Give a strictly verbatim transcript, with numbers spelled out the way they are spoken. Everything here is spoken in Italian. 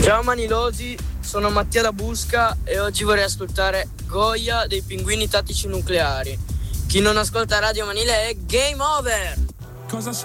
Ciao Manilosi, sono Mattia da Busca e oggi vorrei ascoltare Goya dei Pinguini Tattici Nucleari. Chi non ascolta Radio Manile è game over! Cosa